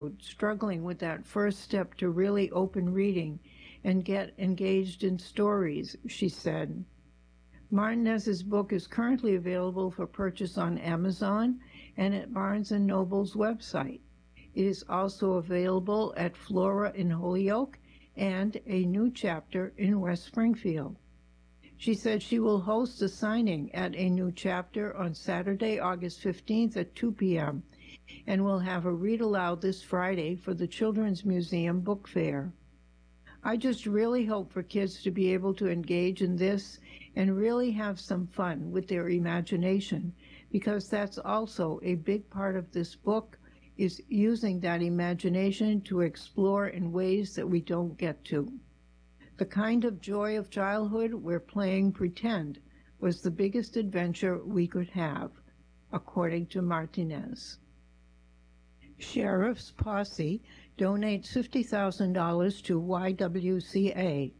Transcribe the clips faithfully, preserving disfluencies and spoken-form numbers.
struggling with that first step to really open reading and get engaged in stories, she said. Martinez's book is currently available for purchase on Amazon and at Barnes and Noble's website. It is also available at Flora in Holyoke and A New Chapter in West Springfield. She said she will host a signing at A New Chapter on Saturday, August fifteenth at two p.m. and will have a read aloud this Friday for the Children's Museum Book Fair. I just really hope for kids to be able to engage in this and really have some fun with their imagination, because that's also a big part of this book, is using that imagination to explore in ways that we don't get to. The kind of joy of childhood where playing pretend was the biggest adventure we could have, according to Martinez. Sheriff's Posse donates fifty thousand dollars to Y W C A.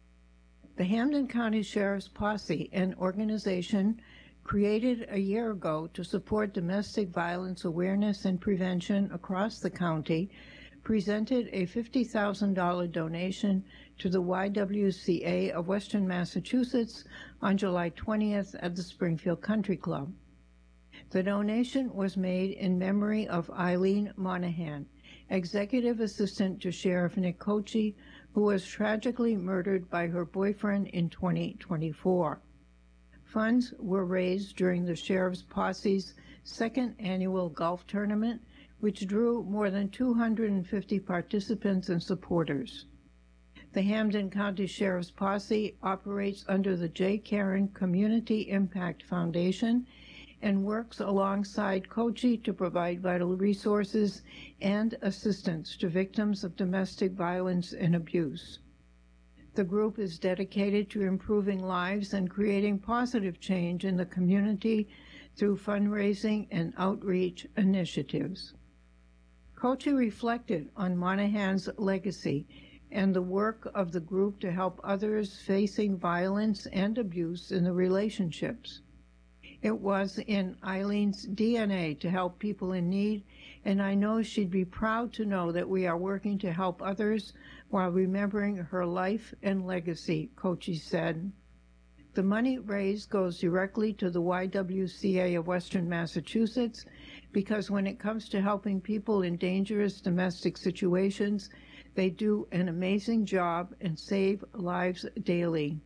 The Hampden County Sheriff's Posse, an organization created a year ago to support domestic violence awareness and prevention across the county, presented a fifty thousand dollars donation to the Y W C A of Western Massachusetts on July twentieth at the Springfield Country Club. The donation was made in memory of Eileen Monahan, executive assistant to Sheriff Nick Kochi, who was tragically murdered by her boyfriend in twenty twenty-four. Funds were raised during the Sheriff's Posse's second annual golf tournament, which drew more than two hundred fifty participants and supporters. The Hampden County Sheriff's Posse operates under the J. Karen Community Impact Foundation and works alongside Kochi to provide vital resources and assistance to victims of domestic violence and abuse. The group is dedicated to improving lives and creating positive change in the community through fundraising and outreach initiatives. Kochi reflected on Monahan's legacy and the work of the group to help others facing violence and abuse in the relationships. It was in Eileen's D N A to help people in need, and I know she'd be proud to know that we are working to help others while remembering her life and legacy, Kochi said. The money raised goes directly to the Y W C A of Western Massachusetts, because when it comes to helping people in dangerous domestic situations, they do an amazing job and save lives daily.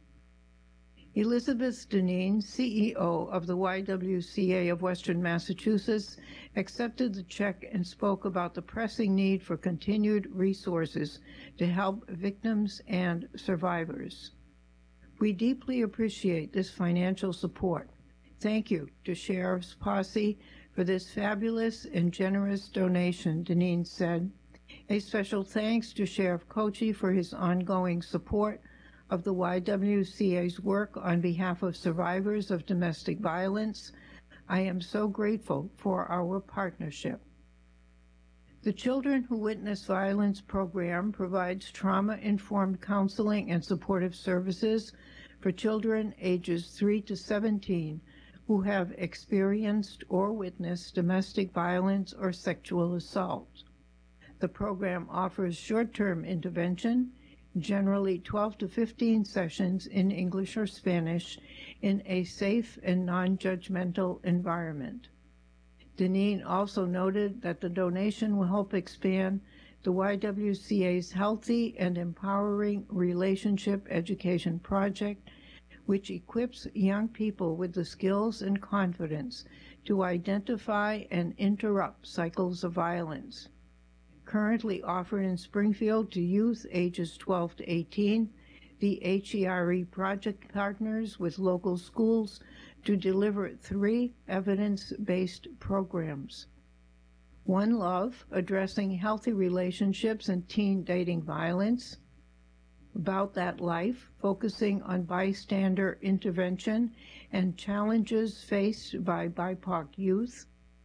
Elizabeth Deneen, C E O of the Y W C A of Western Massachusetts, accepted the check and spoke about the pressing need for continued resources to help victims and survivors. We deeply appreciate this financial support. Thank you to Sheriff's Posse for this fabulous and generous donation, Deneen said. A special thanks to Sheriff Kochi for his ongoing support of the Y W C A's work on behalf of survivors of domestic violence. I am so grateful for our partnership. The Children Who Witness Violence program provides trauma-informed counseling and supportive services for children ages three to seventeen who have experienced or witnessed domestic violence or sexual assault. The program offers short-term intervention, generally twelve to fifteen sessions in English or Spanish, in a safe and non-judgmental environment. Deneen also noted that the donation will help expand the Y W C A's Healthy and Empowering Relationship Education Project, which equips young people with the skills and confidence to identify and interrupt cycles of violence. Currently offered in Springfield to youth ages twelve to eighteen, the H E R E project partners with local schools to deliver three evidence-based programs. One Love, addressing healthy relationships and teen dating violence. About That Life, focusing on bystander intervention and challenges faced by B I P O C youth.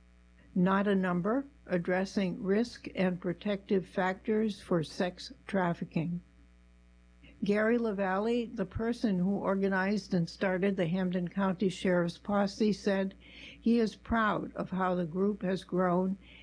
Not a Number, addressing risk and protective factors for sex trafficking. Gary LaValle, the person who organized and started the Hampden County Sheriff's Posse, said he is proud of how the group has grown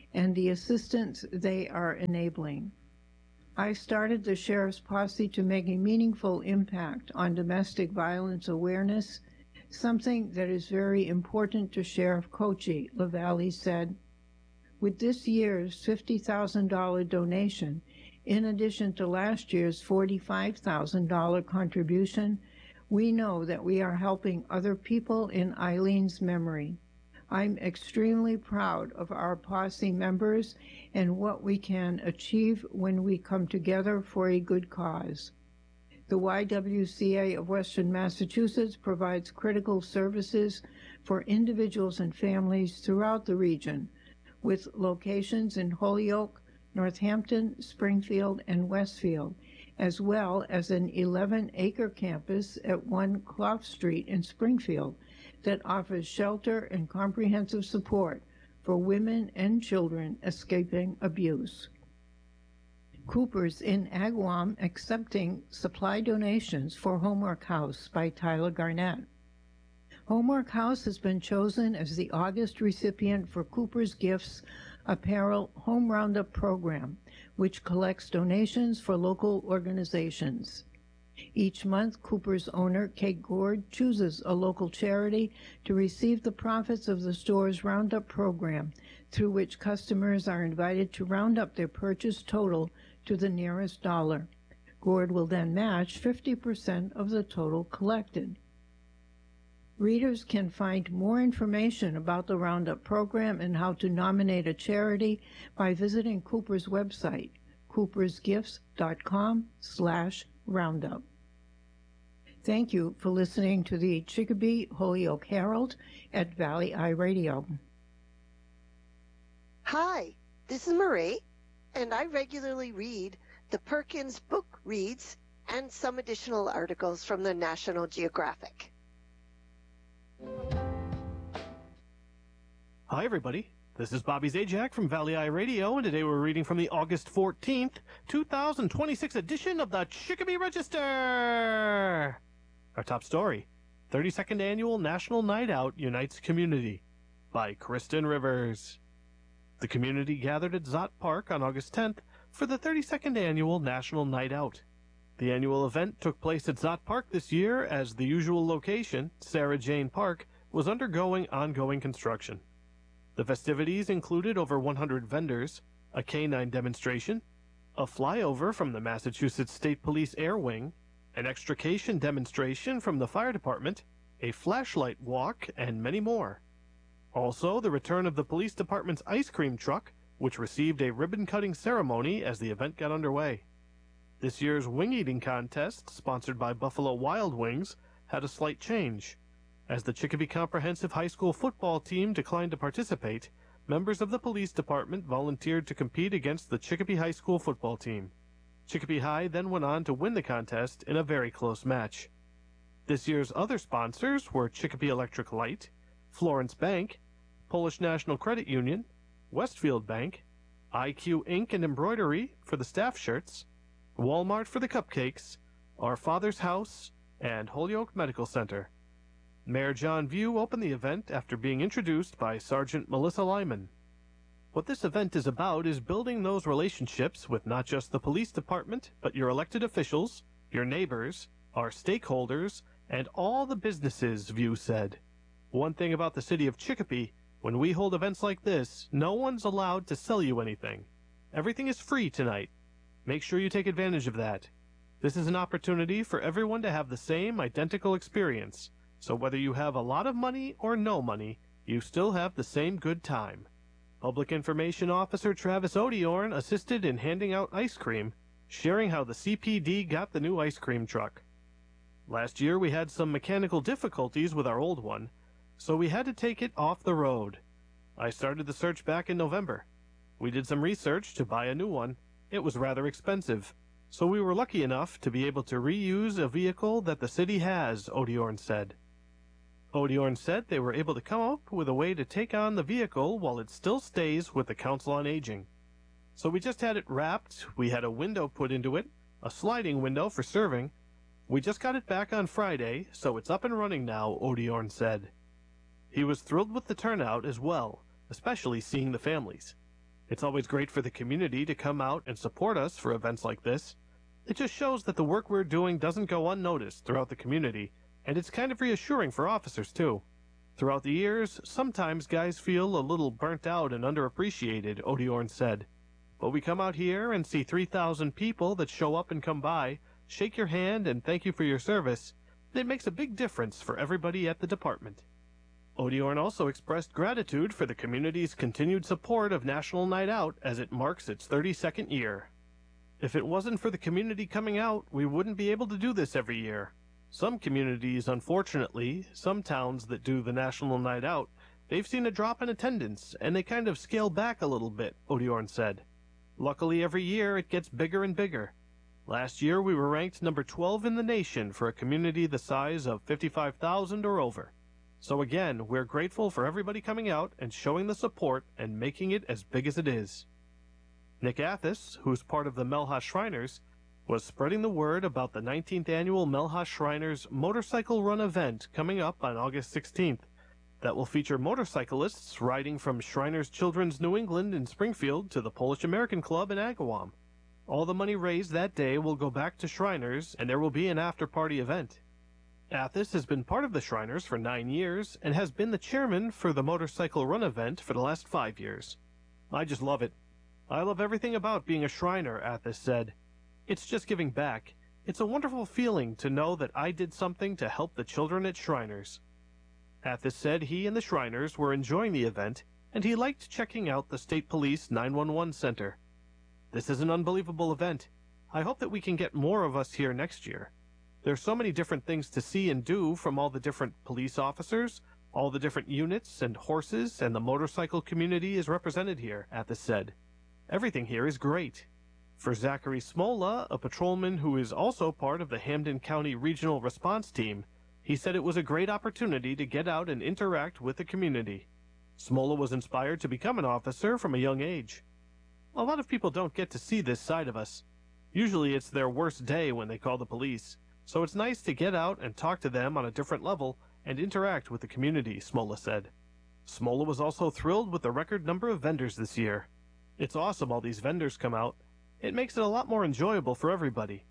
and the assistance they are enabling. I started the Sheriff's Posse to make a meaningful impact on domestic violence awareness, something that is very important to Sheriff Kochi, LaValle said. With this year's fifty thousand dollars donation, in addition to last year's forty-five thousand dollars contribution, we know that we are helping other people in Eileen's memory. I'm extremely proud of our posse members and what we can achieve when we come together for a good cause. The Y W C A of Western Massachusetts provides critical services for individuals and families throughout the region, with locations in Holyoke, Northampton, Springfield, and Westfield, as well as an eleven-acre campus at one Clough Street in Springfield that offers shelter and comprehensive support for women and children escaping abuse. Cooper's in Agawam accepting supply donations for Homework House by Tyler Garnett. Homework House has been chosen as the August recipient for Cooper's Gifts Apparel Home Roundup program, which collects donations for local organizations. Each month, Cooper's owner, Kate Gord, chooses a local charity to receive the profits of the store's Roundup program, through which customers are invited to round up their purchase total to the nearest dollar. Gord will then match fifty percent of the total collected. Readers can find more information about the Roundup program and how to nominate a charity by visiting Cooper's website, coopersgifts.com slash roundup. Thank you for listening to the Chicopee Holyoke Herald at Valley Eye Radio. Hi, this is Marie, and I regularly read the Perkins Book Reads and some additional articles from the National Geographic. Hi, everybody. This is Bobby Zajac from Valley Eye Radio, and today we're reading from the August fourteenth, two thousand twenty-six edition of the Chicopee Register. Our top story, thirty-second Annual National Night Out Unites Community by Kristen Rivers. The community gathered at Zott Park on August tenth for the thirty-second Annual National Night Out. The annual event took place at Zott Park this year as the usual location, Sarah Jane Park, was undergoing ongoing construction. The festivities included over one hundred vendors, a canine demonstration, a flyover from the Massachusetts State Police Air Wing, an extrication demonstration from the fire department, a flashlight walk, and many more. Also, the return of the police department's ice cream truck, which received a ribbon-cutting ceremony as the event got underway. This year's wing-eating contest, sponsored by Buffalo Wild Wings, had a slight change. As the Chicopee Comprehensive High School football team declined to participate, members of the police department volunteered to compete against the Chicopee High School football team. Chicopee High then went on to win the contest in a very close match. This year's other sponsors were Chicopee Electric Light, Florence Bank, Polish National Credit Union, Westfield Bank, I Q Ink and Embroidery for the staff shirts, Walmart for the cupcakes, Our Father's House, and Holyoke Medical Center. Mayor John View opened the event after being introduced by Sergeant Melissa Lyman. What this event is about is building those relationships with not just the police department, but your elected officials, your neighbors, our stakeholders, and all the businesses, View said. One thing about the city of Chicopee, when we hold events like this, no one's allowed to sell you anything. Everything is free tonight. Make sure you take advantage of that. This is an opportunity for everyone to have the same identical experience, so whether you have a lot of money or no money, you still have the same good time. Public Information Officer Travis Odiorn assisted in handing out ice cream, sharing how the C P D got the new ice cream truck. Last year we had some mechanical difficulties with our old one, so we had to take it off the road. I started the search back in November. We did some research to buy a new one. It was rather expensive, so we were lucky enough to be able to reuse a vehicle that the city has, Odiorn said. Odiorn said they were able to come up with a way to take on the vehicle while it still stays with the Council on Aging. So we just had it wrapped, we had a window put into it, a sliding window for serving. We just got it back on Friday, so it's up and running now, Odiorn said. He was thrilled with the turnout as well, especially seeing the families. It's always great for the community to come out and support us for events like this. It just shows that the work we're doing doesn't go unnoticed throughout the community, and it's kind of reassuring for officers too. Throughout the years, sometimes guys feel a little burnt out and underappreciated, Odiorn said. But we come out here and see three thousand people that show up and come by, shake your hand and thank you for your service. It makes a big difference for everybody at the department. Odiorn also expressed gratitude for the community's continued support of National Night Out as it marks its thirty-second year. If it wasn't for the community coming out, we wouldn't be able to do this every year. Some communities, unfortunately, some towns that do the National Night Out, they've seen a drop in attendance, and they kind of scale back a little bit, Odiorn said. Luckily, every year it gets bigger and bigger. Last year we were ranked number twelve in the nation for a community the size of fifty-five thousand or over. So again, we're grateful for everybody coming out and showing the support and making it as big as it is. Nick Athis, who's part of the Melhouse Shriners, was spreading the word about the nineteenth annual Melhouse Shriners Motorcycle Run event coming up on August sixteenth. That will feature motorcyclists riding from Shriners Children's New England in Springfield to the Polish American Club in Agawam. All the money raised that day will go back to Shriners, and there will be an after-party event. Athis has been part of the Shriners for nine years and has been the chairman for the Motorcycle Run event for the last five years. I just love it. I love everything about being a Shriner, Athis said. It's just giving back. It's a wonderful feeling to know that I did something to help the children at Shriners. Athis said he and the Shriners were enjoying the event, and he liked checking out the State Police nine one one Center. This is an unbelievable event. I hope that we can get more of us here next year. There's so many different things to see and do from all the different police officers, all the different units and horses, and the motorcycle community is represented here, Athis said. Everything here is great. For Zachary Smola, a patrolman who is also part of the Hampden County Regional Response Team, he said it was a great opportunity to get out and interact with the community. Smola was inspired to become an officer from a young age. A lot of people don't get to see this side of us. Usually it's their worst day when they call the police, so it's nice to get out and talk to them on a different level and interact with the community, Smola said. Smola was also thrilled with the record number of vendors this year. It's awesome all these vendors come out. It makes it a lot more enjoyable for everybody.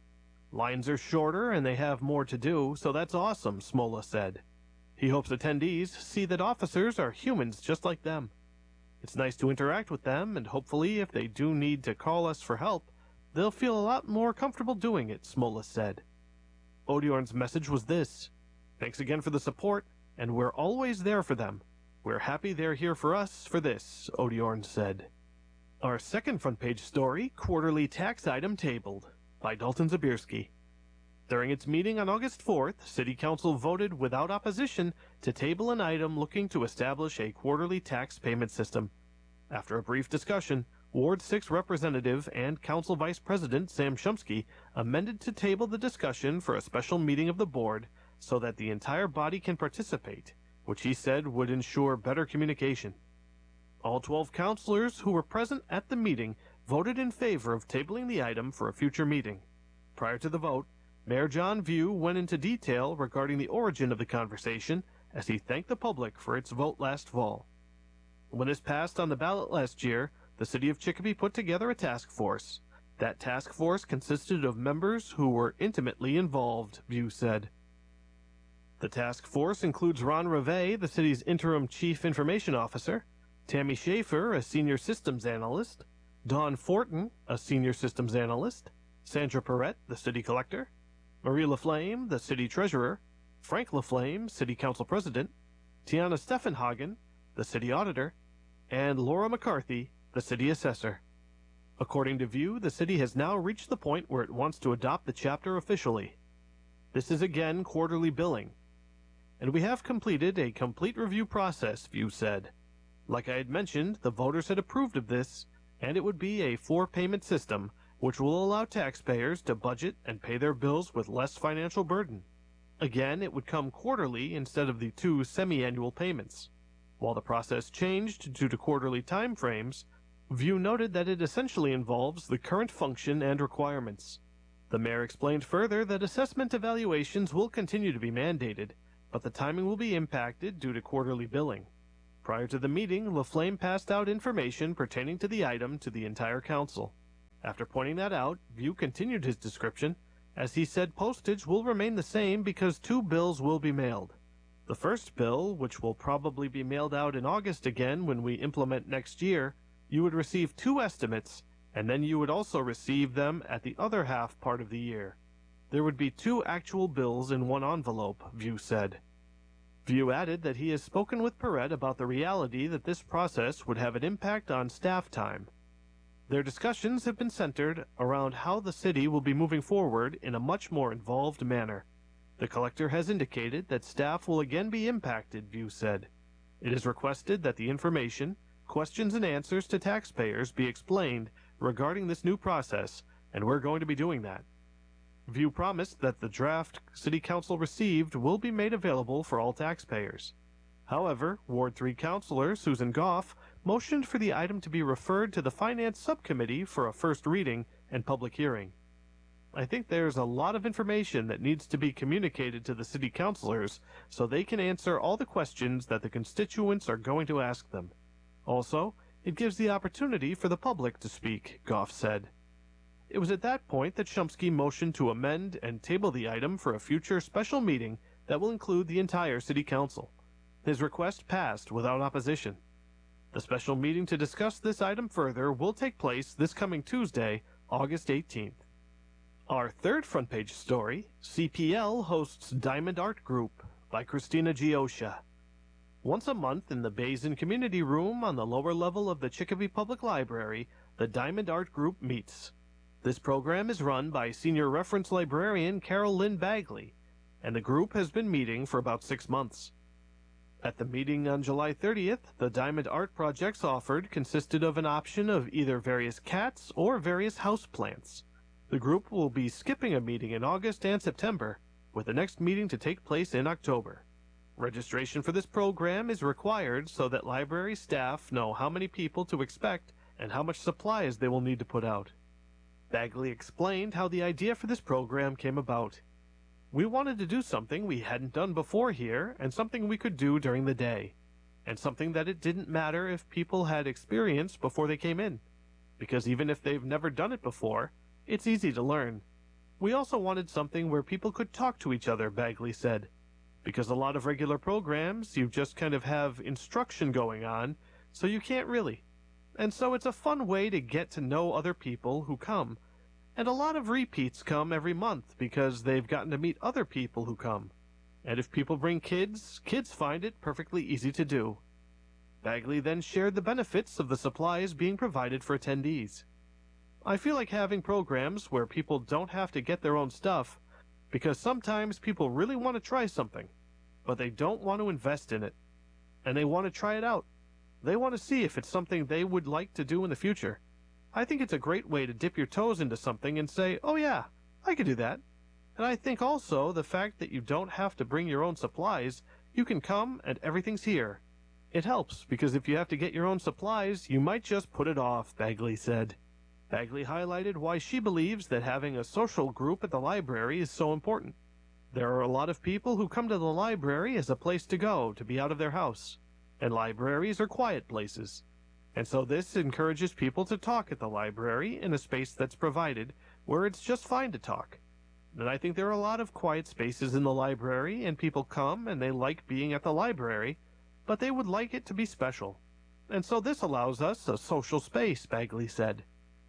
Lines are shorter and they have more to do, so that's awesome, Smola said. He hopes attendees see that officers are humans just like them. It's nice to interact with them, and hopefully if they do need to call us for help, they'll feel a lot more comfortable doing it, Smola said. Odiorn's message was this: thanks again for the support, and we're always there for them. We're happy they're here for us for this, Odiorn said. Our second front page story, Quarterly Tax Item Tabled, by Dalton Zabierski. During its meeting on August fourth, City Council voted without opposition to table an item looking to establish a quarterly tax payment system. After a brief discussion, Ward six Representative and Council Vice President Sam Shumsky amended to table the discussion for a special meeting of the board so that the entire body can participate, which he said would ensure better communication. All twelve councilors who were present at the meeting voted in favor of tabling the item for a future meeting. Prior to the vote, Mayor John View went into detail regarding the origin of the conversation as he thanked the public for its vote last fall. When this passed on the ballot last year, the city of Chicopee put together a task force. That task force consisted of members who were intimately involved, View said. The task force includes Ron Reve, the city's interim chief information officer, Tammy Schaefer, a senior systems analyst, Dawn Fortin, a senior systems analyst, Sandra Perrette, the city collector, Marie Laflame, the city treasurer, Frank Laflame, city council president, Tiana Steffenhagen, the city auditor, and Laura McCarthy, the city assessor. According to View, the city has now reached the point where it wants to adopt the chapter officially. This is again quarterly billing. And we have completed a complete review process, View said. Like I had mentioned, the voters had approved of this, and it would be a four-payment system, which will allow taxpayers to budget and pay their bills with less financial burden. Again, it would come quarterly instead of the two semi-annual payments. While the process changed due to quarterly time frames, View noted that it essentially involves the current function and requirements. The mayor explained further that assessment evaluations will continue to be mandated, but the timing will be impacted due to quarterly billing. Prior to the meeting, LaFlame passed out information pertaining to the item to the entire council. After pointing that out, View continued his description, as he said postage will remain the same because two bills will be mailed. The first bill, which will probably be mailed out in August again when we implement next year, you would receive two estimates, and then you would also receive them at the other half part of the year. There would be two actual bills in one envelope, View said. View added that he has spoken with Perret about the reality that this process would have an impact on staff time. Their discussions have been centered around how the city will be moving forward in a much more involved manner. The collector has indicated that staff will again be impacted, View said. It is requested that the information, questions and answers to taxpayers be explained regarding this new process, and we're going to be doing that. View promised that the draft City Council received will be made available for all taxpayers. However, Ward three Councilor Susan Goff motioned for the item to be referred to the Finance Subcommittee for a first reading and public hearing. I think there's a lot of information that needs to be communicated to the City Councilors so they can answer all the questions that the constituents are going to ask them. Also, it gives the opportunity for the public to speak, Goff said. It was at that point that Shumsky motioned to amend and table the item for a future special meeting that will include the entire City Council. His request passed without opposition. The special meeting to discuss this item further will take place this coming Tuesday, August eighteenth. Our third front page story, C P L hosts Diamond Art Group by Christina Gioscia. Once a month in the Basin Community Room on the lower level of the Chicopee Public Library, the Diamond Art Group meets. This program is run by Senior Reference Librarian Carol Lynn Bagley, and the group has been meeting for about six months. At the meeting on July thirtieth, the Diamond Art projects offered consisted of an option of either various cats or various houseplants. The group will be skipping a meeting in August and September, with the next meeting to take place in October. Registration for this program is required so that library staff know how many people to expect and how much supplies they will need to put out. Bagley explained how the idea for this program came about. We wanted to do something we hadn't done before here, and something we could do during the day, and something that it didn't matter if people had experience before they came in, because even if they've never done it before, it's easy to learn. We also wanted something where people could talk to each other, Bagley said, because a lot of regular programs, you just kind of have instruction going on, so you can't really. And so it's a fun way to get to know other people who come. And a lot of repeats come every month because they've gotten to meet other people who come. And if people bring kids, kids find it perfectly easy to do. Bagley then shared the benefits of the supplies being provided for attendees. I feel like having programs where people don't have to get their own stuff, because sometimes people really want to try something, but they don't want to invest in it. And they want to try it out. They want to see if it's something they would like to do in the future. I think it's a great way to dip your toes into something and say, oh yeah, I could do that. And I think also the fact that you don't have to bring your own supplies, you can come and everything's here. It helps, because if you have to get your own supplies, you might just put it off, Bagley said. Bagley highlighted why she believes that having a social group at the library is so important. There are a lot of people who come to the library as a place to go, to be out of their house. And libraries are quiet places. And so this encourages people to talk at the library in a space that's provided where it's just fine to talk. And I think there are a lot of quiet spaces in the library, and people come and they like being at the library, but they would like it to be special. And so this allows us a social space, Bagley said.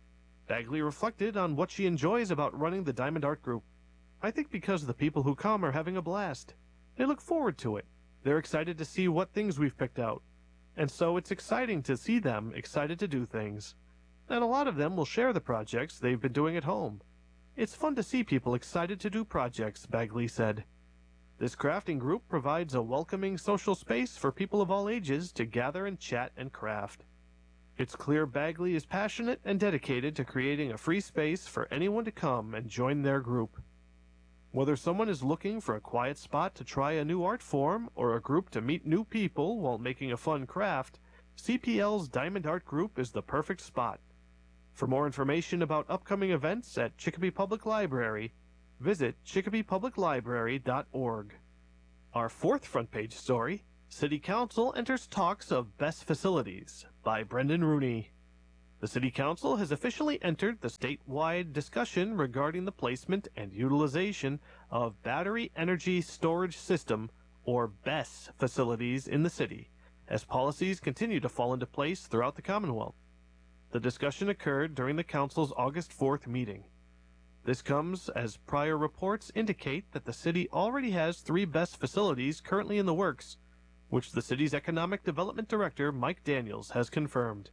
Bagley reflected on what she enjoys about running the Diamond Art Group. I think because the people who come are having a blast. They look forward to it. They're excited to see what things we've picked out. And so it's exciting to see them excited to do things. And a lot of them will share the projects they've been doing at home. It's fun to see people excited to do projects, Bagley said. This crafting group provides a welcoming social space for people of all ages to gather and chat and craft. It's clear Bagley is passionate and dedicated to creating a free space for anyone to come and join their group. Whether someone is looking for a quiet spot to try a new art form or a group to meet new people while making a fun craft, C P L's Diamond Art Group is the perfect spot. For more information about upcoming events at Chicopee Public Library, visit chicopee public library dot org. Our fourth front page story, City Council enters talks of best facilities by Brendan Rooney. The City Council has officially entered the statewide discussion regarding the placement and utilization of battery energy storage system, or B E S facilities in the city, as policies continue to fall into place throughout the Commonwealth. The discussion occurred during the Council's August fourth meeting. This comes as prior reports indicate that the city already has three B E S facilities currently in the works, which the city's Economic Development Director Mike Daniels has confirmed.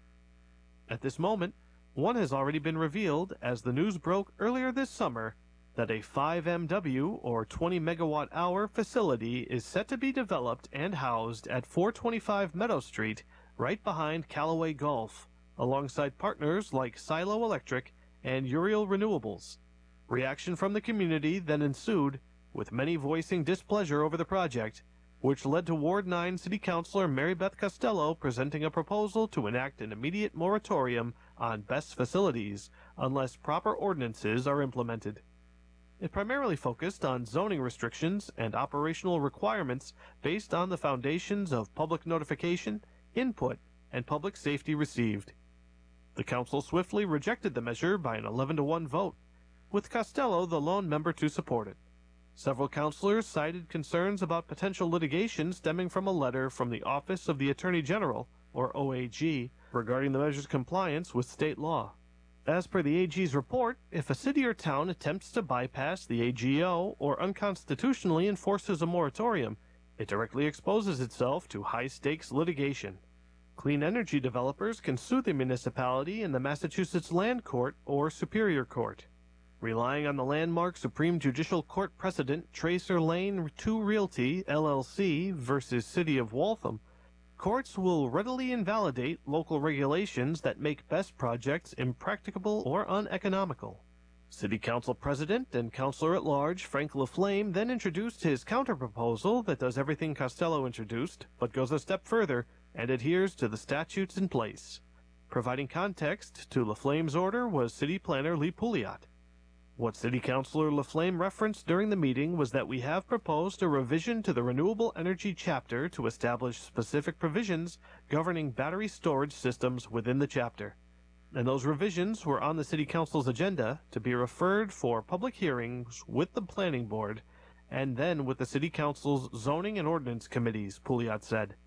At this moment, one has already been revealed as the news broke earlier this summer that a five M W or twenty megawatt hour facility is set to be developed and housed at four twenty-five Meadow Street, right behind Callaway Golf, alongside partners like Silo Electric and Uriel Renewables. Reaction from the community then ensued, with many voicing displeasure over the project, which led to Ward nine City Councilor Mary Beth Costello presenting a proposal to enact an immediate moratorium on B E S facilities unless proper ordinances are implemented. It primarily focused on zoning restrictions and operational requirements based on the foundations of public notification, input, and public safety received. The council swiftly rejected the measure by an eleven to one vote, with Costello the lone member to support it. Several councilors cited concerns about potential litigation stemming from a letter from the Office of the Attorney General, or O A G, regarding the measure's compliance with state law. As per the A G's report, if a city or town attempts to bypass the A G O or unconstitutionally enforces a moratorium, it directly exposes itself to high-stakes litigation. Clean energy developers can sue the municipality in the Massachusetts Land Court or Superior Court. Relying on the landmark Supreme Judicial Court precedent Tracer Lane two Realty, L L C versus City of Waltham, courts will readily invalidate local regulations that make B E S projects impracticable or uneconomical. City Council President and Councilor at Large Frank LaFlame then introduced his counterproposal that does everything Costello introduced, but goes a step further and adheres to the statutes in place. Providing context to LaFlame's order was City Planner Lee Pouliot. What City Councilor LaFlame referenced during the meeting was that we have proposed a revision to the Renewable Energy Chapter to establish specific provisions governing battery storage systems within the chapter. And those revisions were on the City Council's agenda to be referred for public hearings with the Planning Board and then with the City Council's Zoning and Ordinance Committees, Pouliot said.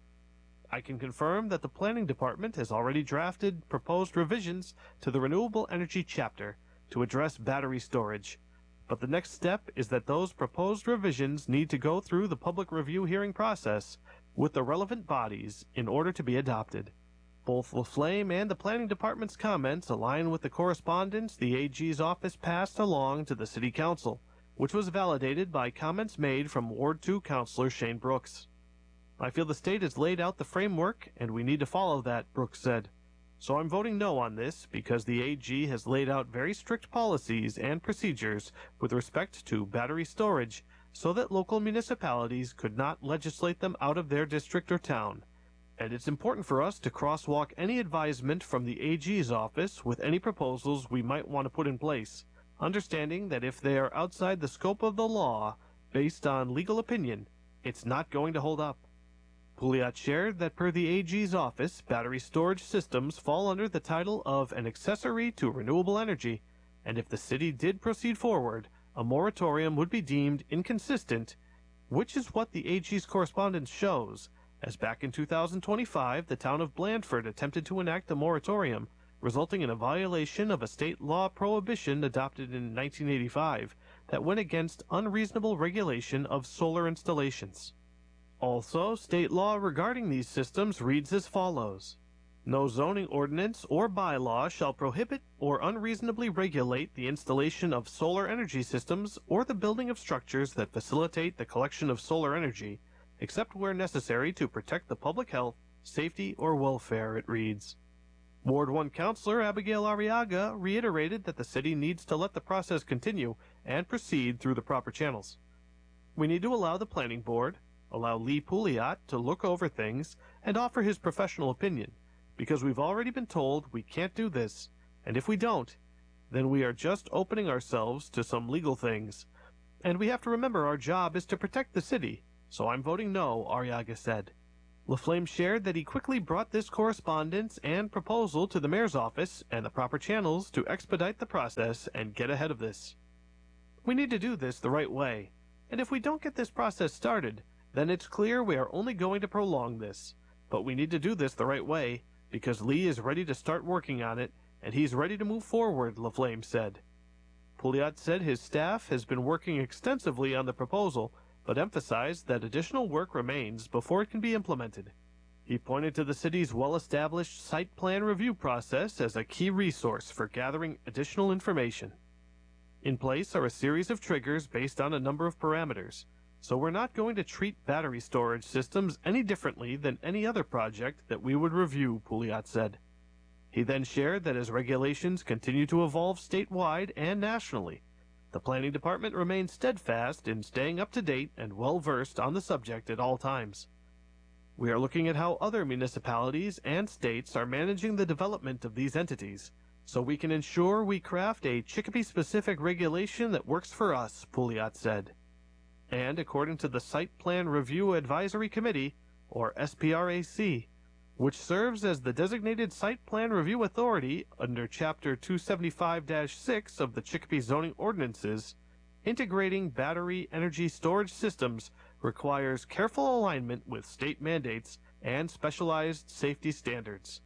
I can confirm that the Planning Department has already drafted proposed revisions to the Renewable Energy Chapter to address battery storage, but the next step is that those proposed revisions need to go through the public review hearing process with the relevant bodies in order to be adopted. Both LaFlame and the Planning Department's comments align with the correspondence the A G's office passed along to the City Council, which was validated by comments made from Ward two Councilor Shane Brooks. I feel the state has laid out the framework and we need to follow that, Brooks said. So I'm voting no on this because the A G has laid out very strict policies and procedures with respect to battery storage so that local municipalities could not legislate them out of their district or town. And it's important for us to crosswalk any advisement from the A G's office with any proposals we might want to put in place, understanding that if they are outside the scope of the law, based on legal opinion, it's not going to hold up. Pouliot shared that per the A G's office, battery storage systems fall under the title of an accessory to renewable energy, and if the city did proceed forward, a moratorium would be deemed inconsistent, which is what the A G's correspondence shows, as back in two thousand twenty-five the town of Blandford attempted to enact a moratorium, resulting in a violation of a state law prohibition adopted in nineteen eighty-five that went against unreasonable regulation of solar installations. Also, state law regarding these systems reads as follows. No zoning ordinance or bylaw shall prohibit or unreasonably regulate the installation of solar energy systems or the building of structures that facilitate the collection of solar energy, except where necessary to protect the public health, safety, or welfare, it reads. Ward one Councilor Abigail Arriaga reiterated that the city needs to let the process continue and proceed through the proper channels. We need to allow the Planning Board, allow Lee Pouliot to look over things and offer his professional opinion, because we've already been told we can't do this, and if we don't, then we are just opening ourselves to some legal things. And we have to remember our job is to protect the city, so I'm voting no, Arriaga said. LaFlame shared that he quickly brought this correspondence and proposal to the mayor's office and the proper channels to expedite the process and get ahead of this. We need to do this the right way, and if we don't get this process started, then it's clear we are only going to prolong this. But we need to do this the right way, because Lee is ready to start working on it, and he's ready to move forward, LaFlame said. Pouliot said his staff has been working extensively on the proposal, but emphasized that additional work remains before it can be implemented. He pointed to the city's well-established site plan review process as a key resource for gathering additional information. In place are a series of triggers based on a number of parameters, so we're not going to treat battery storage systems any differently than any other project that we would review, Pouliot said. He then shared that as regulations continue to evolve statewide and nationally, the planning department remains steadfast in staying up to date and well-versed on the subject at all times. We are looking at how other municipalities and states are managing the development of these entities, so we can ensure we craft a Chicopee-specific regulation that works for us, Pouliot said. And according to the Site Plan Review Advisory Committee, or S P R A C, which serves as the designated Site Plan Review Authority under Chapter two seventy-five dash six of the Chicopee Zoning Ordinances, integrating battery energy storage systems requires careful alignment with state mandates and specialized safety standards.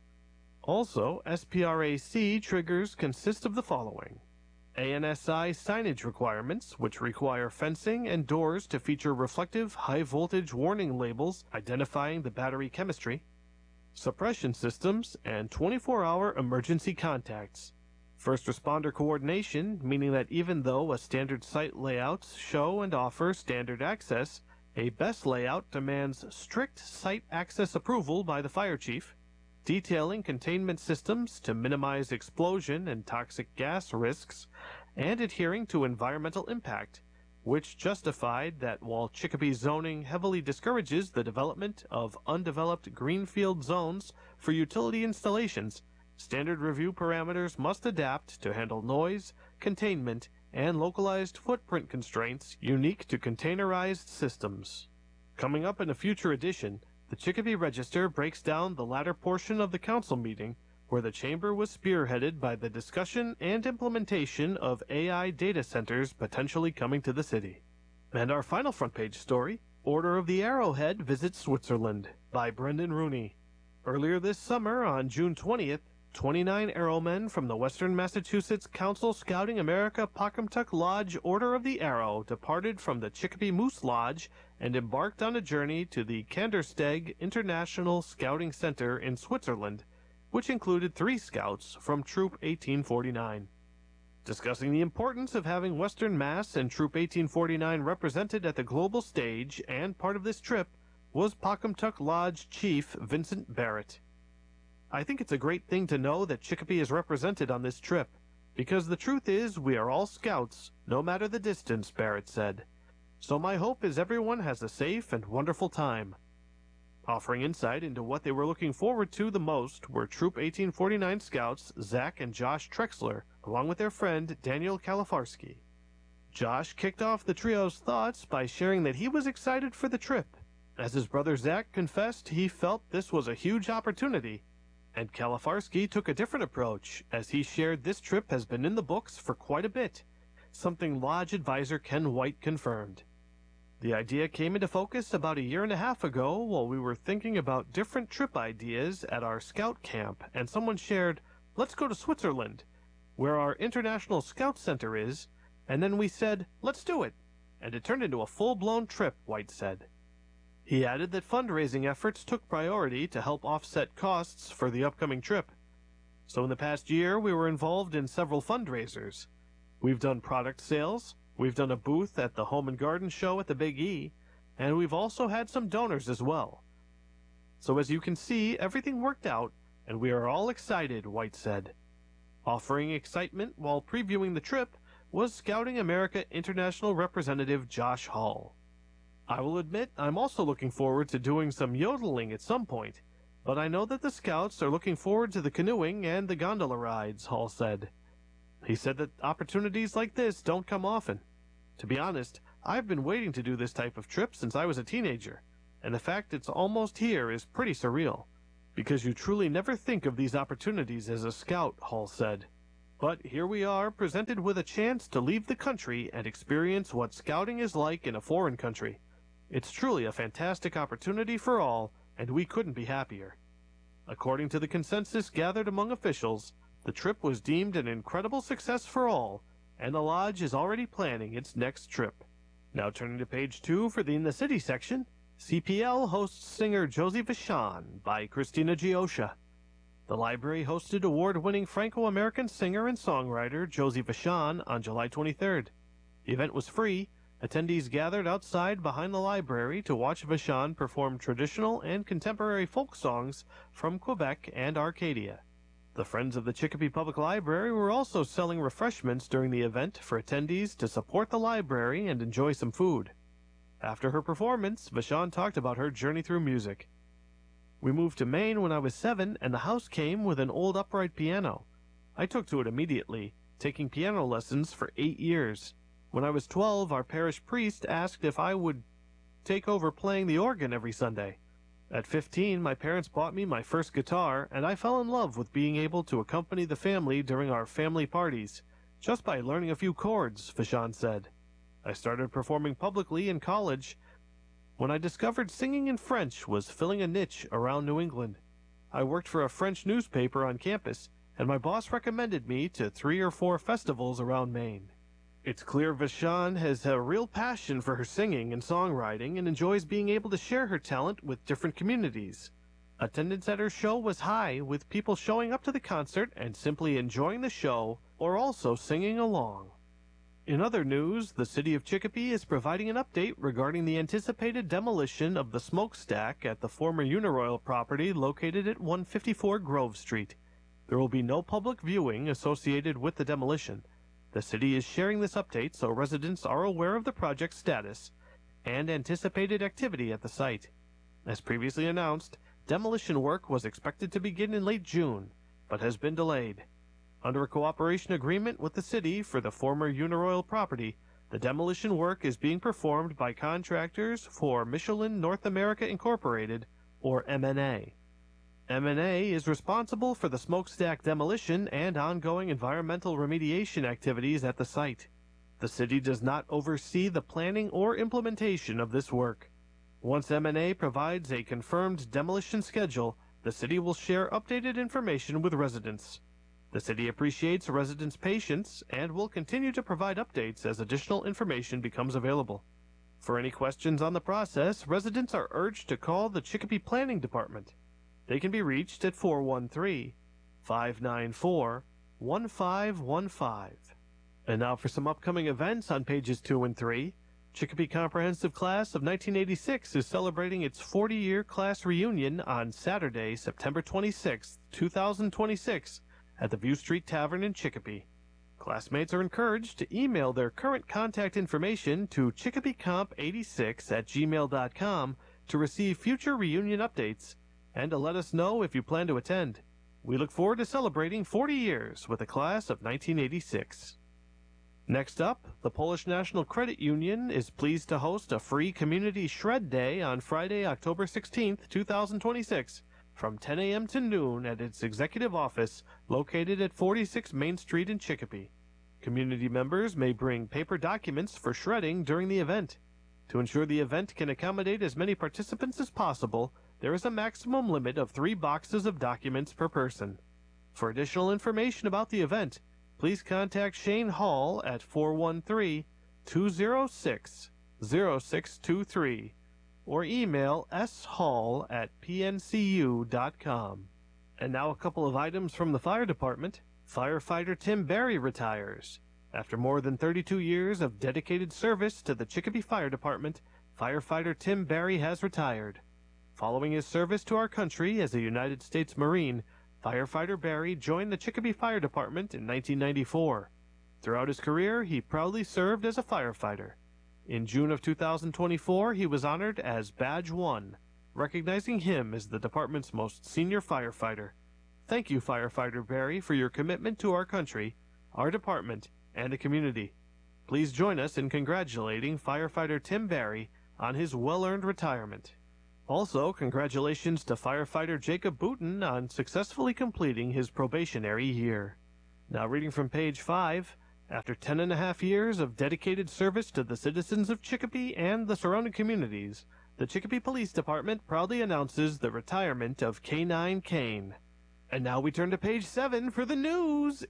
Also, S P R A C triggers consist of the following: A N S I signage requirements, which require fencing and doors to feature reflective high-voltage warning labels identifying the battery chemistry, suppression systems, and twenty-four hour emergency contacts. First responder coordination, meaning that even though a standard site layouts show and offer standard access, a BESS layout demands strict site access approval by the fire chief. Detailing containment systems to minimize explosion and toxic gas risks, and adhering to environmental impact, which justified that while Chicopee zoning heavily discourages the development of undeveloped greenfield zones for utility installations, standard review parameters must adapt to handle noise, containment, and localized footprint constraints unique to containerized systems. Coming up in a future edition, the Chicopee Register breaks down the latter portion of the council meeting, where the chamber was spearheaded by the discussion and implementation of A I data centers potentially coming to the city. And our final front page story, Order of the Arrowhead Visits Switzerland, by Brendan Rooney. Earlier this summer, on June twentieth, twenty-nine Arrowmen from the Western Massachusetts Council Scouting America Pocumtuck Lodge Order of the Arrow departed from the Chicopee Moose Lodge and embarked on a journey to the Kandersteg International Scouting Center in Switzerland, which included three scouts from Troop eighteen forty-nine. Discussing the importance of having Western Mass and Troop eighteen forty-nine represented at the global stage and part of this trip was Pocumtuck Lodge Chief Vincent Barrett. I think it's a great thing to know that Chicopee is represented on this trip, because the truth is we are all scouts, no matter the distance, Barrett said. So my hope is everyone has a safe and wonderful time. Offering insight into what they were looking forward to the most were Troop eighteen forty-nine scouts Zach and Josh Trexler, along with their friend Daniel Kalifarsky. Josh kicked off the trio's thoughts by sharing that he was excited for the trip. As his brother Zach confessed, he felt this was a huge opportunity, and Kalifarsky took a different approach, as he shared this trip has been in the books for quite a bit, something Lodge advisor Ken White confirmed. The idea came into focus about a year and a half ago while we were thinking about different trip ideas at our scout camp, and someone shared, "Let's go to Switzerland, where our International Scout Center is," and then we said, "Let's do it," and it turned into a full-blown trip, White said. He added that fundraising efforts took priority to help offset costs for the upcoming trip. So in the past year, we were involved in several fundraisers. We've done product sales, we've done a booth at the Home and Garden Show at the Big E, and we've also had some donors as well. So as you can see, everything worked out, and we are all excited, White said. Offering excitement while previewing the trip was Scouting America International Representative Josh Hall. I will admit I'm also looking forward to doing some yodeling at some point, but I know that the Scouts are looking forward to the canoeing and the gondola rides, Hall said. He said that opportunities like this don't come often. To be honest, I've been waiting to do this type of trip since I was a teenager, and the fact it's almost here is pretty surreal, because you truly never think of these opportunities as a scout, Hall said. But here we are, presented with a chance to leave the country and experience what scouting is like in a foreign country. It's truly a fantastic opportunity for all, and we couldn't be happier. According to the consensus gathered among officials, the trip was deemed an incredible success for all, and the Lodge is already planning its next trip. Now turning to page two for the In the City section, C P L hosts singer Josie Vachon by Christina Gioscia. The library hosted award-winning Franco-American singer and songwriter Josie Vachon on July twenty-third. The event was free. Attendees gathered outside behind the library to watch Vachon perform traditional and contemporary folk songs from Quebec and Arcadia. The Friends of the Chicopee Public Library were also selling refreshments during the event for attendees to support the library and enjoy some food. After her performance, Vachon talked about her journey through music. We moved to Maine when I was seven, and the house came with an old upright piano. I took to it immediately, taking piano lessons for eight years. When I was twelve, our parish priest asked if I would take over playing the organ every Sunday. At fifteen, my parents bought me my first guitar, and I fell in love with being able to accompany the family during our family parties, just by learning a few chords, Vachon said. I started performing publicly in college when I discovered singing in French was filling a niche around New England. I worked for a French newspaper on campus, and my boss recommended me to three or four festivals around Maine. It's clear Vachon has a real passion for her singing and songwriting and enjoys being able to share her talent with different communities. Attendance at her show was high, with people showing up to the concert and simply enjoying the show or also singing along. In other news, the City of Chicopee is providing an update regarding the anticipated demolition of the smokestack at the former Uniroyal property located at one fifty-four Grove Street. There will be no public viewing associated with the demolition. The city is sharing this update so residents are aware of the project's status and anticipated activity at the site. As previously announced, demolition work was expected to begin in late June, but has been delayed. Under a cooperation agreement with the city for the former Uniroyal property, the demolition work is being performed by contractors for Michelin North America Incorporated, or M N A. M N A is responsible for the smokestack demolition and ongoing environmental remediation activities at the site. The city does not oversee the planning or implementation of this work. Once M N A provides a confirmed demolition schedule, the city will share updated information with residents. The city appreciates residents' patience and will continue to provide updates as additional information becomes available. For any questions on the process, residents are urged to call the Chicopee Planning Department. They can be reached at four one three, five nine four, one five one five. And now for some upcoming events on pages two and three. Chicopee Comprehensive Class of nineteen eighty-six is celebrating its forty-year class reunion on Saturday, September twenty-sixth, two thousand twenty-six, at the View Street Tavern in Chicopee. Classmates are encouraged to email their current contact information to chicopee comp eighty-six at gmail dot com to receive future reunion updates and to let us know if you plan to attend. We look forward to celebrating forty years with the class of nineteen eighty-six. Next up, the Polish National Credit Union is pleased to host a free Community Shred Day on Friday, October sixteenth, two thousand twenty-six, from ten a m to noon at its executive office located at forty-six Main Street in Chicopee. Community members may bring paper documents for shredding during the event. To ensure the event can accommodate as many participants as possible, there is a maximum limit of three boxes of documents per person. For additional information about the event, please contact Shane Hall at four one three, two zero six, zero six two three or email s hall at p n c u dot com. And now a couple of items from the fire department. Firefighter Tim Barry retires. After more than thirty-two years of dedicated service to the Chicopee Fire Department, firefighter Tim Barry has retired. Following his service to our country as a United States Marine, firefighter Barry joined the Chicopee Fire Department in nineteen ninety-four. Throughout his career, he proudly served as a firefighter. In June of two thousand twenty-four, he was honored as Badge one, recognizing him as the department's most senior firefighter. Thank you, firefighter Barry, for your commitment to our country, our department, and the community. Please join us in congratulating firefighter Tim Barry on his well-earned retirement. Also, congratulations to firefighter Jacob Booten on successfully completing his probationary year. Now reading from page five, after ten and a half years of dedicated service to the citizens of Chicopee and the surrounding communities, the Chicopee Police Department proudly announces the retirement of K nine Kane. And now we turn to page seven for the news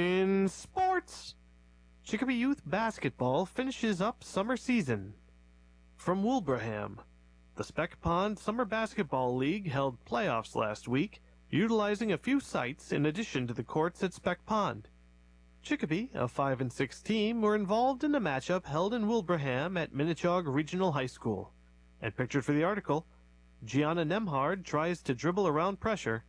in sports. Chicopee Youth Basketball finishes up summer season. From Wilbraham, the Speck Pond Summer Basketball League held playoffs last week, utilizing a few sites in addition to the courts at Speck Pond. Chicopee, a five and six team, were involved in a matchup held in Wilbraham at Minnechaug Regional High School. And pictured for the article, Gianna Nemhard tries to dribble around pressure.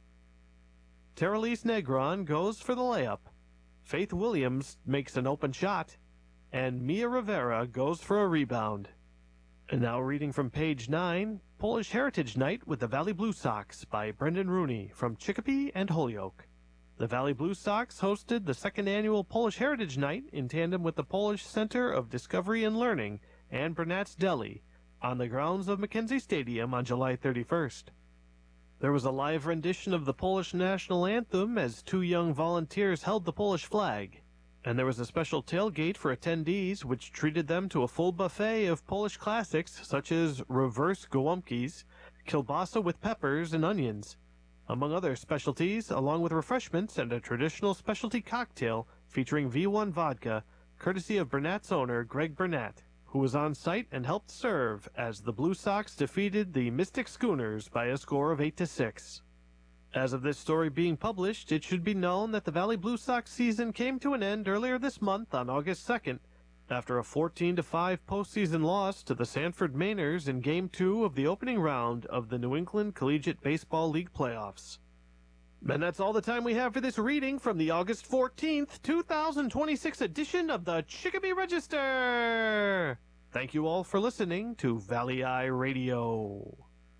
Terralise Negron goes for the layup. Faith Williams makes an open shot. And Mia Rivera goes for a rebound. And now reading from page nine, Polish Heritage Night with the Valley Blue Sox by Brendan Rooney from Chicopee and Holyoke. The Valley Blue Sox hosted the second annual Polish Heritage Night in tandem with the Polish Center of Discovery and Learning and Bernat's Deli on the grounds of Mackenzie Stadium on July thirty-first. There was a live rendition of the Polish national anthem as two young volunteers held the Polish flag. And there was a special tailgate for attendees which treated them to a full buffet of Polish classics such as reverse gołąbkis, kielbasa with peppers and onions, among other specialties, along with refreshments and a traditional specialty cocktail featuring V one vodka, courtesy of Bernat's owner, Greg Bernat, who was on site and helped serve as the Blue Sox defeated the Mystic Schooners by a score of eight to six. As of this story being published, it should be known that the Valley Blue Sox season came to an end earlier this month on August second, after a fourteen to five postseason loss to the Sanford Mainers in Game two of the opening round of the New England Collegiate Baseball League playoffs. And that's all the time we have for this reading from the August fourteenth, two thousand twenty-six edition of the Chicopee Register! Thank you all for listening to Valley Eye Radio.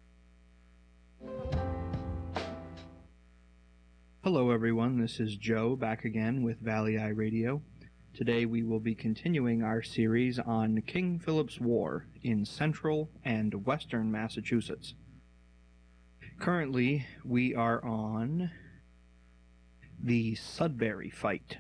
Hello everyone, this is Joe back again with Valley Eye Radio. Today we will be continuing our series on King Philip's War in central and western Massachusetts. Currently we are on the Sudbury fight.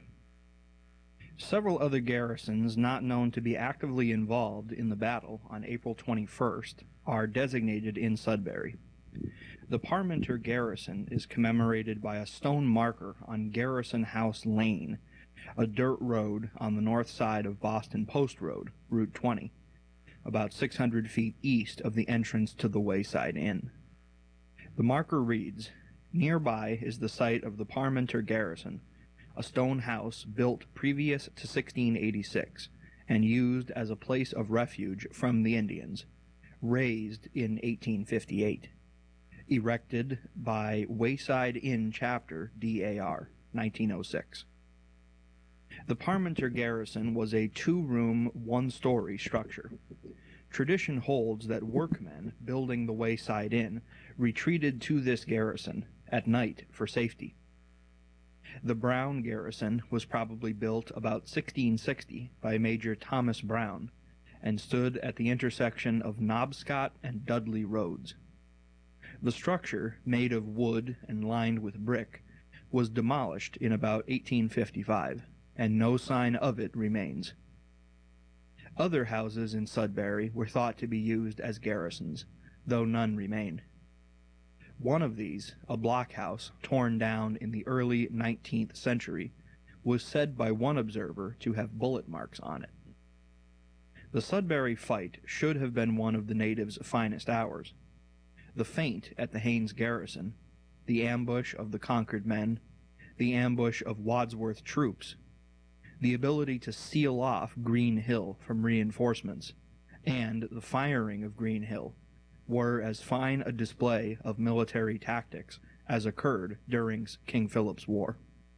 Several other garrisons not known to be actively involved in the battle on April twenty-first are designated in Sudbury. The Parmenter garrison is commemorated by a stone marker on Garrison House Lane, a dirt road on the north side of Boston Post Road, Route twenty, about six hundred feet east of the entrance to the Wayside Inn. The marker reads, "Nearby is the site of the Parmenter garrison, a stone house built previous to sixteen eighty-six and used as a place of refuge from the Indians, raised in eighteen fifty-eight. Erected by Wayside Inn Chapter, D A R, nineteen oh six. The Parmenter garrison was a two-room, one-story structure. Tradition holds that workmen building the Wayside Inn retreated to this garrison at night for safety. The Brown garrison was probably built about sixteen sixty by Major Thomas Brown and stood at the intersection of Knobscott and Dudley roads. The structure, made of wood and lined with brick, was demolished in about eighteen fifty-five, and no sign of it remains. Other houses in Sudbury were thought to be used as garrisons, though none remain. One of these, a blockhouse torn down in the early nineteenth century, was said by one observer to have bullet marks on it. The Sudbury fight should have been one of the natives' finest hours. The feint at the Haines garrison, the ambush of the conquered men, the ambush of Wadsworth troops, the ability to seal off Green Hill from reinforcements, and the firing of Green Hill were as fine a display of military tactics as occurred during King Philip's War.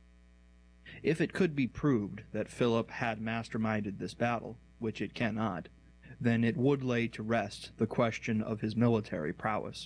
If it could be proved that Philip had masterminded this battle, which it cannot, then it would lay to rest the question of his military prowess.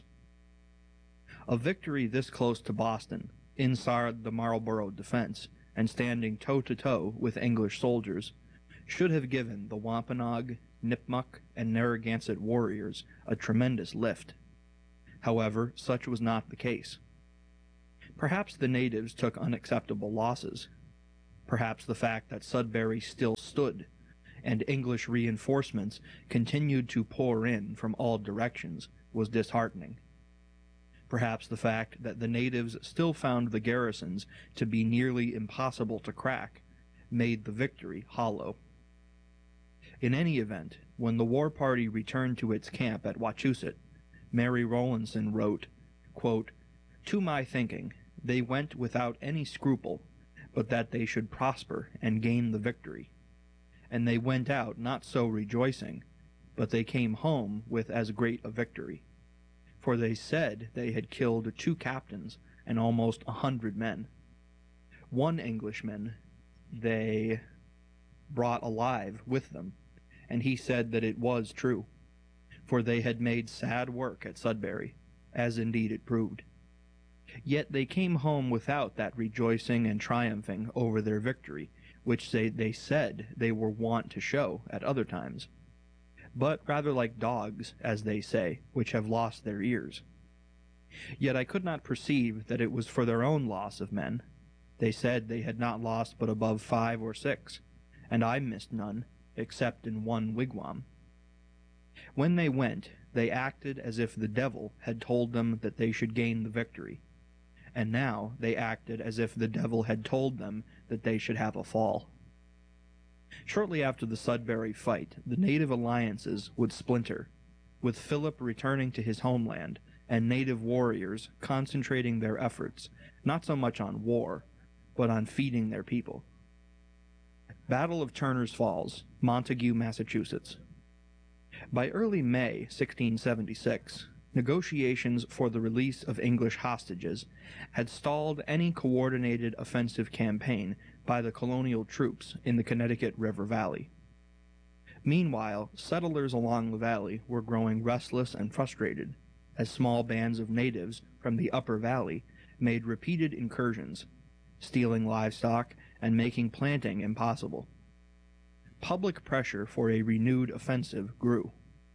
A victory this close to Boston, inside the Marlborough defense, and standing toe-to-toe with English soldiers, should have given the Wampanoag, Nipmuc, and Narragansett warriors a tremendous lift. However, such was not the case. Perhaps the natives took unacceptable losses. Perhaps the fact that Sudbury still stood, and English reinforcements continued to pour in from all directions, was disheartening. Perhaps the fact that the natives still found the garrisons to be nearly impossible to crack made the victory hollow. In any event, when the war party returned to its camp at Wachusett, Mary Rowlandson wrote, quote, "To my thinking, they went without any scruple, but that they should prosper and gain the victory. And they went out not so rejoicing, but they came home with as great a victory. For they said they had killed two captains and almost a hundred men. One Englishman they brought alive with them, and he said that it was true, for they had made sad work at Sudbury, as indeed it proved. Yet they came home without that rejoicing and triumphing over their victory, which they, they said they were wont to show at other times, but rather like dogs, as they say, which have lost their ears. Yet I could not perceive that it was for their own loss of men. They said they had not lost but above five or six, and I missed none, except in one wigwam. When they went, they acted as if the devil had told them that they should gain the victory, and now they acted as if the devil had told them that they should have a fall." Shortly after the Sudbury fight, the native alliances would splinter, with Philip returning to his homeland and native warriors concentrating their efforts not so much on war, but on feeding their people. Battle of Turner's Falls, Montague, Massachusetts. By early May sixteen seventy-six, negotiations for the release of English hostages had stalled any coordinated offensive campaign by the colonial troops in the Connecticut River Valley. Meanwhile, settlers along the valley were growing restless and frustrated, as small bands of natives from the upper valley made repeated incursions, stealing livestock and making planting impossible. Public pressure for a renewed offensive grew.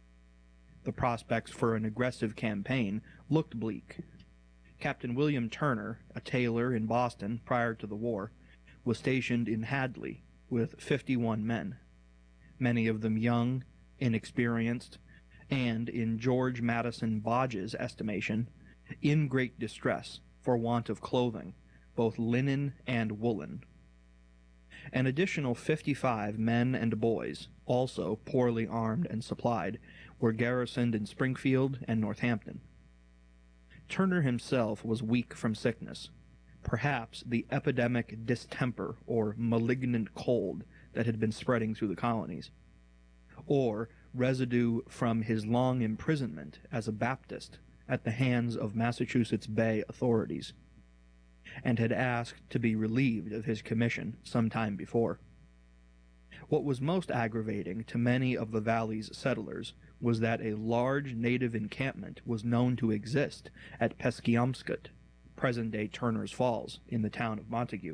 The prospects for an aggressive campaign looked bleak. Captain William Turner, a tailor in Boston prior to the war, was stationed in Hadley with fifty-one men, many of them young, inexperienced, and, in George Madison Bodge's estimation, in great distress for want of clothing, both linen and woolen. An additional fifty-five men and boys, also poorly armed and supplied, were garrisoned in Springfield and Northampton. Turner himself was weak from sickness, perhaps the epidemic distemper or malignant cold that had been spreading through the colonies, or residue from his long imprisonment as a Baptist at the hands of Massachusetts Bay authorities, and had asked to be relieved of his commission some time before. What was most aggravating to many of the valley's settlers was that a large native encampment was known to exist at Peskiomskut, present-day Turner's Falls, in the town of Montague.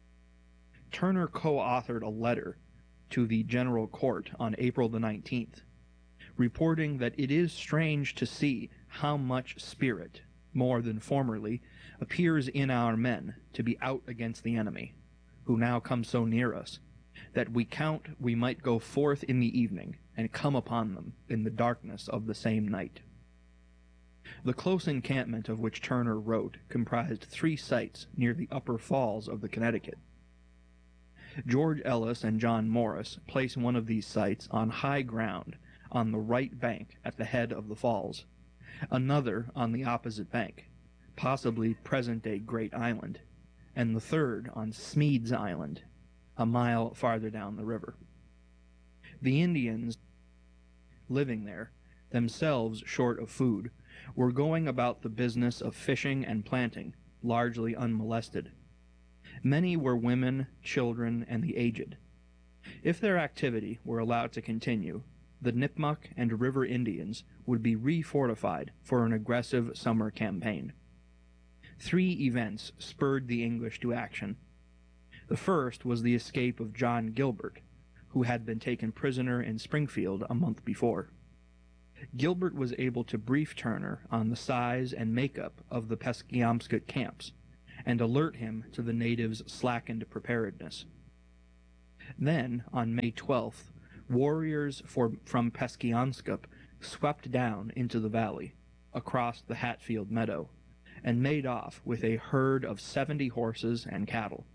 Turner co-authored a letter to the General Court on April the nineteenth, reporting that it is strange to see how much spirit, more than formerly, appears in our men to be out against the enemy, who now come so near us, that we count we might go forth in the evening and come upon them in the darkness of the same night. The close encampment of which Turner wrote comprised three sites near the upper falls of the Connecticut. George Ellis and John Morris place one of these sites on high ground on the right bank at the head of the falls, another on the opposite bank, possibly present-day Great Island, and the third on Smead's Island, a mile farther down the river. The Indians living there, themselves short of food, were going about the business of fishing and planting, largely unmolested. Many were women, children, and the aged. If their activity were allowed to continue, the Nipmuc and River Indians would be refortified for an aggressive summer campaign. Three events spurred the English to action. The first was the escape of John Gilbert, who had been taken prisoner in Springfield a month before. Gilbert was able to brief Turner on the size and makeup of the Peskiamskut camps and alert him to the natives' slackened preparedness. Then, on May twelfth, warriors for, from Peskianskuk swept down into the valley, across the Hatfield meadow, and made off with a herd of seventy horses and cattle.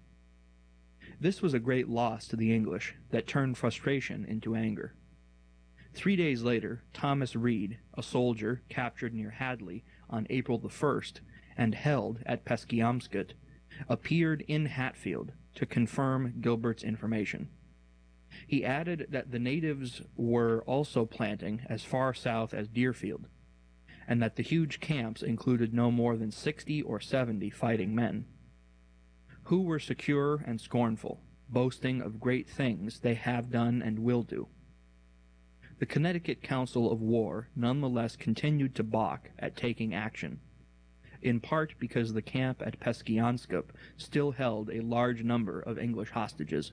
This was a great loss to the English that turned frustration into anger. Three days later, Thomas Reed, a soldier captured near Hadley on April the first and held at Peskiamskut, appeared in Hatfield to confirm Gilbert's information. He added that the natives were also planting as far south as Deerfield, and that the huge camps included no more than sixty or seventy fighting men, who were secure and scornful, boasting of great things they have done and will do. The Connecticut Council of War nonetheless continued to balk at taking action, in part because the camp at Peskianskuk still held a large number of English hostages.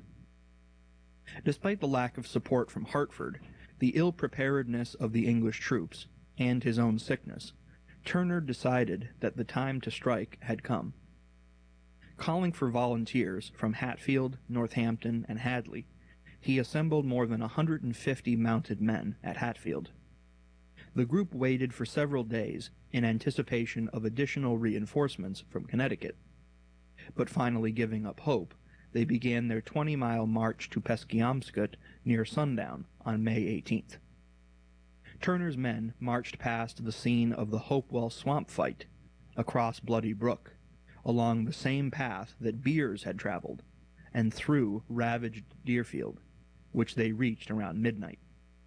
Despite the lack of support from Hartford, the ill-preparedness of the English troops, and his own sickness, Turner decided that the time to strike had come. Calling for volunteers from Hatfield, Northampton, and Hadley, he assembled more than one hundred fifty mounted men at Hatfield. The group waited for several days in anticipation of additional reinforcements from Connecticut, but finally giving up hope, they began their twenty-mile march to Peskiamskut near sundown on May eighteenth. Turner's men marched past the scene of the Hopewell swamp fight, across Bloody Brook, along the same path that Beers had traveled, and through ravaged Deerfield, which they reached around midnight.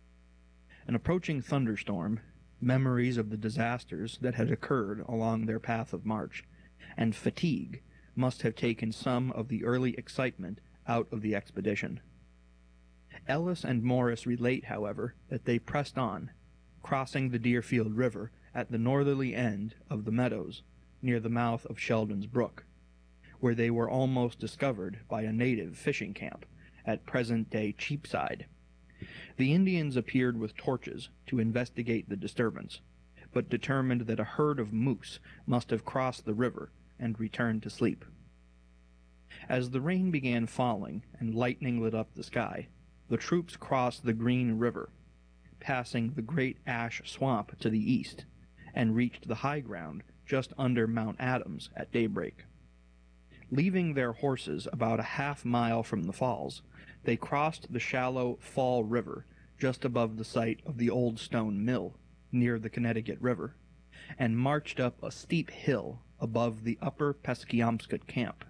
An approaching thunderstorm, memories of the disasters that had occurred along their path of march, and fatigue must have taken some of the early excitement out of the expedition. Ellis and Morris relate, however, that they pressed on, crossing the Deerfield River at the northerly end of the meadows, near the mouth of Sheldon's Brook, where they were almost discovered by a native fishing camp at present-day Cheapside. The Indians appeared with torches to investigate the disturbance, but determined that a herd of moose must have crossed the river and returned to sleep. As the rain began falling and lightning lit up the sky, the troops crossed the Green River, passing the Great Ash Swamp to the east, and reached the high ground just under Mount Adams at daybreak. Leaving their horses about a half mile from the falls, they crossed the shallow Fall River just above the site of the old stone mill near the Connecticut River, and marched up a steep hill above the upper Peskiamskut camp.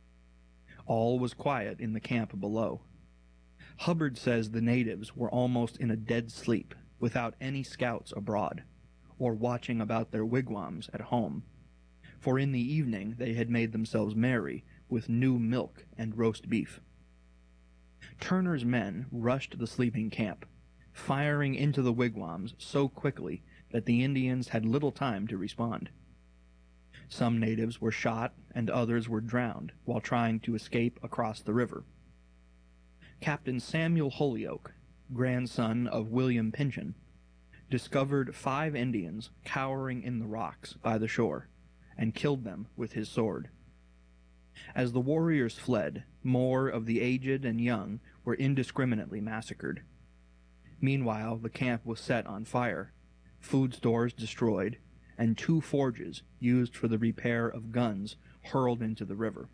All was quiet in the camp below. Hubbard says the natives were almost in a dead sleep, without any scouts abroad, or watching about their wigwams at home, for in the evening they had made themselves merry with new milk and roast beef. Turner's men rushed the sleeping camp, firing into the wigwams so quickly that the Indians had little time to respond. Some natives were shot and others were drowned while trying to escape across the river. Captain Samuel Holyoke, grandson of William Pynchon, discovered five Indians cowering in the rocks by the shore, and killed them with his sword. As the warriors fled, more of the aged and young were indiscriminately massacred. Meanwhile, the camp was set on fire, food stores destroyed, and two forges used for the repair of guns hurled into the river.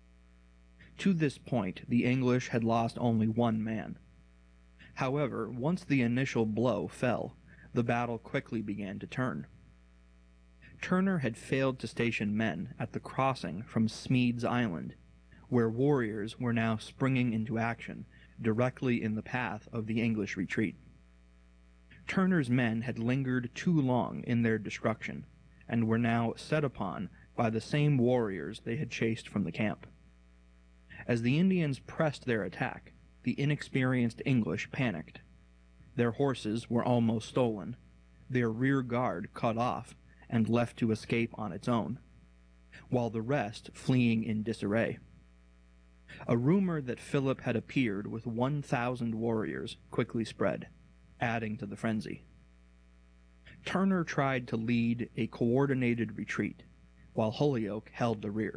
To this point, the English had lost only one man. However, once the initial blow fell, the battle quickly began to turn. Turner had failed to station men at the crossing from Smead's Island, where warriors were now springing into action directly in the path of the English retreat. Turner's men had lingered too long in their destruction, and were now set upon by the same warriors they had chased from the camp. As the Indians pressed their attack, the inexperienced English panicked. Their horses were almost stolen, their rear guard cut off and left to escape on its own, while the rest fleeing in disarray. A rumor that Philip had appeared with one thousand warriors quickly spread, adding to the frenzy. Turner tried to lead a coordinated retreat, while Holyoake held the rear.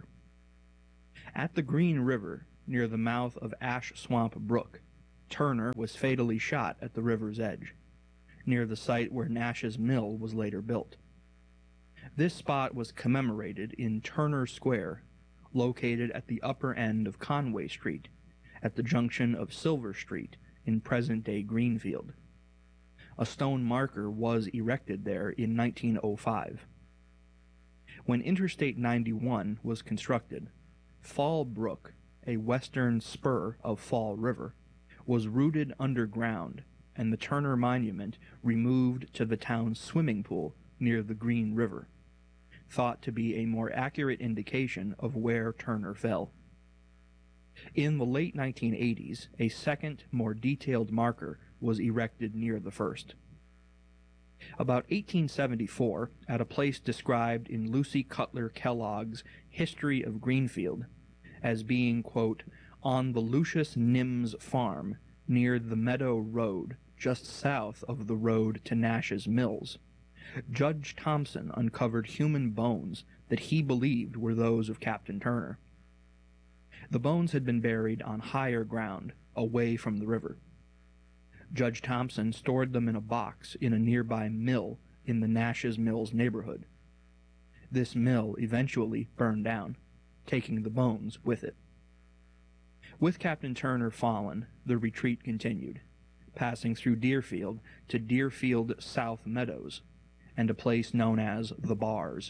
At the Green River, near the mouth of Ash Swamp Brook, Turner was fatally shot at the river's edge, near the site where Nash's Mill was later built. This spot was commemorated in Turner Square, located at the upper end of Conway Street, at the junction of Silver Street in present-day Greenfield. A stone marker was erected there in nineteen oh five. When Interstate ninety-one was constructed, Fall Brook, a western spur of Fall River, was rooted underground and the Turner Monument removed to the town's swimming pool near the Green River, thought to be a more accurate indication of where Turner fell. In the late nineteen eighties, a second, more detailed marker was erected near the first. About eighteen seventy-four, at a place described in Lucy Cutler Kellogg's History of Greenfield as being, quote, on the Lucius Nims farm near the Meadow Road, just south of the road to Nash's Mills, Judge Thompson uncovered human bones that he believed were those of Captain Turner. The bones had been buried on higher ground, away from the river. Judge Thompson stored them in a box in a nearby mill in the Nash's Mills neighborhood. This mill eventually burned down, taking the bones with it. With Captain Turner fallen, the retreat continued, passing through Deerfield to Deerfield South Meadows, and a place known as the Bars.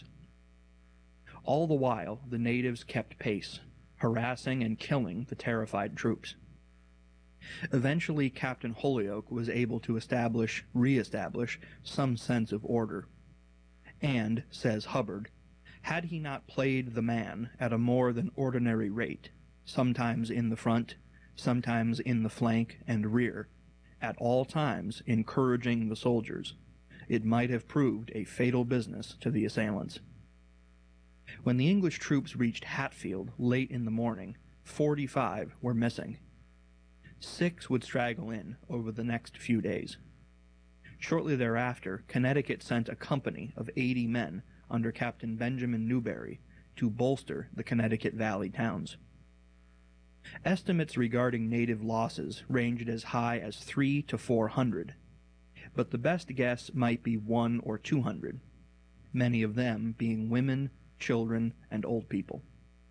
All the while, the natives kept pace, harassing and killing the terrified troops. Eventually, Captain Holyoake was able to establish, re-establish, some sense of order. And, says Hubbard, had he not played the man at a more than ordinary rate, sometimes in the front, sometimes in the flank and rear, at all times encouraging the soldiers, it might have proved a fatal business to the assailants. When the English troops reached Hatfield late in the morning, forty-five were missing. Six would straggle in over the next few days. Shortly thereafter, Connecticut sent a company of eighty men under Captain Benjamin Newberry to bolster the Connecticut Valley towns. Estimates regarding native losses ranged as high as three to four hundred, but the best guess might be one or two hundred, many of them being women, children, and old people.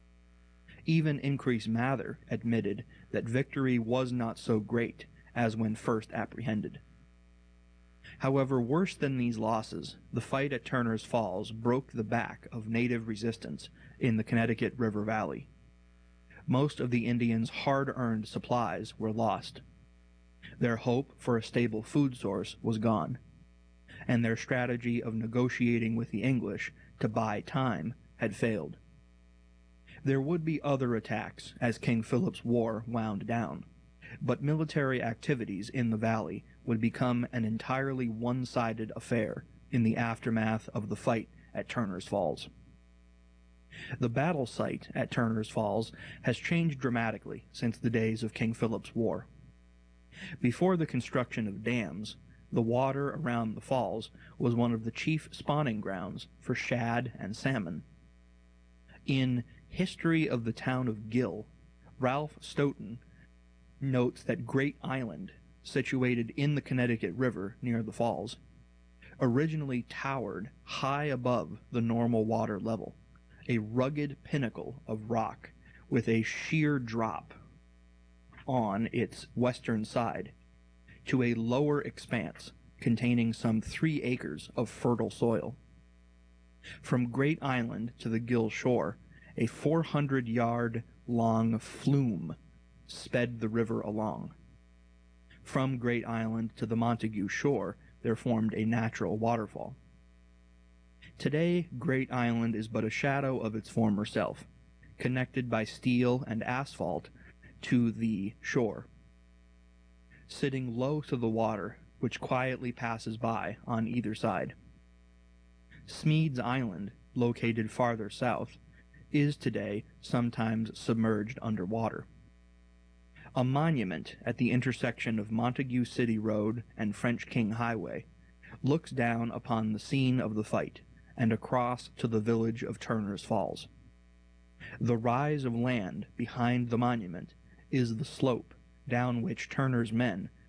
Even Increase Mather admitted that victory was not so great as when first apprehended. However, worse than these losses, the fight at Turner's Falls broke the back of native resistance in the Connecticut River Valley. Most of the Indians' hard-earned supplies were lost. Their hope for a stable food source was gone, and their strategy of negotiating with the English to buy time had failed. There would be other attacks as King Philip's War wound down, but military activities in the valley would become an entirely one-sided affair in the aftermath of the fight at Turner's Falls. The battle site at Turner's Falls has changed dramatically since the days of King Philip's War. Before the construction of dams, the water around the falls was one of the chief spawning grounds for shad and salmon. In History of the Town of Gill, Ralph Stoughton notes that Great Island, situated in the Connecticut River near the falls, originally towered high above the normal water level, a rugged pinnacle of rock with a sheer drop on its western side to a lower expanse containing some three acres of fertile soil. From Great Island to the Gill shore, a four hundred yard long flume sped the river along. From Great Island to the Montague shore, there formed a natural waterfall. Today, Great Island is but a shadow of its former self, connected by steel and asphalt to the shore, sitting low to the water, which quietly passes by on either side. Smead's Island, located farther south, is today sometimes submerged underwater. A monument at the intersection of Montague City Road and French King Highway looks down upon the scene of the fight and across to the village of Turner's Falls. The rise of land behind the monument is the slope down which Turner's men